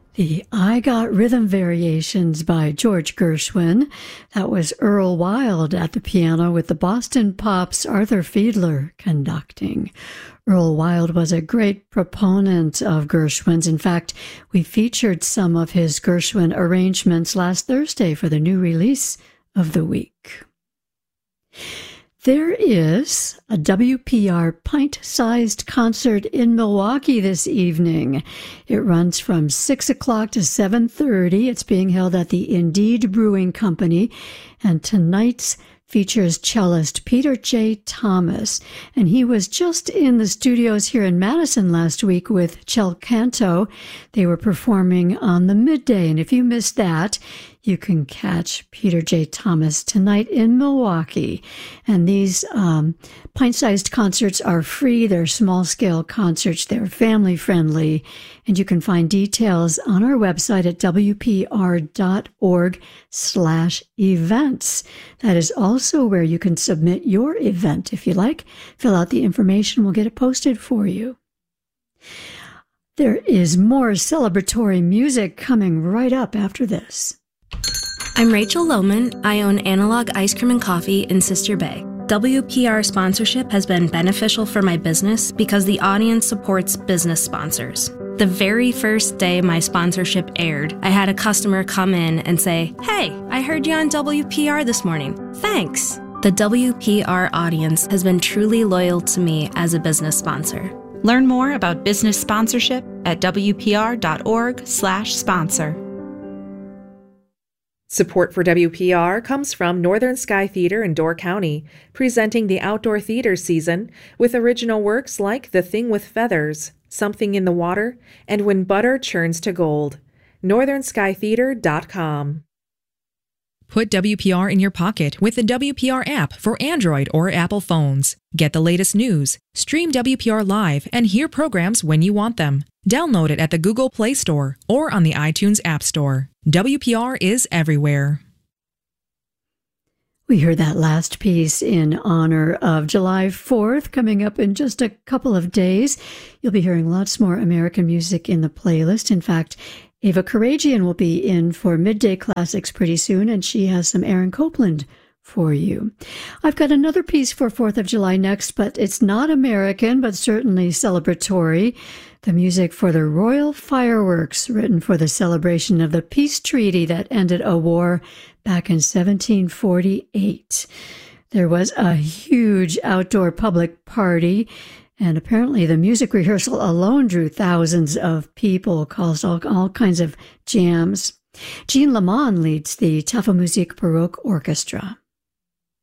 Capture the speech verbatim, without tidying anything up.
The I Got Rhythm Variations by George Gershwin. That was Earl Wild at the piano with the Boston Pops' Arthur Fiedler conducting. Earl Wild was a great proponent of Gershwin's. In fact, we featured some of his Gershwin arrangements last Thursday for the new release of the week. There is a W P R pint-sized concert in Milwaukee this evening. It runs from six o'clock to seven thirty. It's being held at the Indeed Brewing Company, and tonight's features cellist Peter J. Thomas, and he was just in the studios here in Madison last week with Cel Canto. They were performing on the midday, and if you missed that, you can catch Peter J. Thomas tonight in Milwaukee. And these um, pint-sized concerts are free. They're small-scale concerts. They're family-friendly. And you can find details on our website at w p r dot org slash events. That is also where you can submit your event if you like. Fill out the information. We'll get it posted for you. There is more celebratory music coming right up after this. I'm Rachel Lohman. I own Analog Ice Cream and Coffee in Sister Bay. W P R sponsorship has been beneficial for my business because the audience supports business sponsors. The very first day my sponsorship aired, I had a customer come in and say, "Hey, I heard you on W P R this morning. Thanks." The W P R audience has been truly loyal to me as a business sponsor. Learn more about business sponsorship at w p r dot org slash sponsor. Support for W P R comes from Northern Sky Theater in Door County, presenting the outdoor theater season with original works like The Thing with Feathers, Something in the Water, and When Butter Churns to Gold. northern sky theater dot com. Put W P R in your pocket with the W P R app for Android or Apple phones. Get the latest news, stream W P R live, and hear programs when you want them. Download it at the Google Play Store or on the iTunes App Store. W P R is everywhere. We heard that last piece in honor of July fourth, coming up in just a couple of days. You'll be hearing lots more American music in the playlist. In fact, Ava Karagian will be in for Midday Classics pretty soon, and she has some Aaron Copland for you. I've got another piece for fourth of July next, but it's not American, but certainly celebratory. The music for the Royal Fireworks, written for the celebration of the peace treaty that ended a war back in seventeen forty-eight. There was a huge outdoor public party, and apparently the music rehearsal alone drew thousands of people, caused all, all kinds of jams. Jean Lamont leads the Tafelmusik Baroque Orchestra.